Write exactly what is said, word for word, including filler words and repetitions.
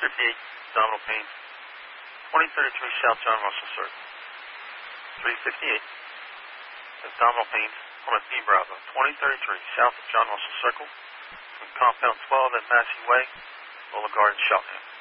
fifty-eight, Domino Payne, twenty thirty-three South John Russell Circle. three fifty-eight, that's Domino Payne, Plymouth B Bravo, twenty thirty-three South of John Russell Circle, from compound twelve at Massey Way, Boulevard, Cheltenham.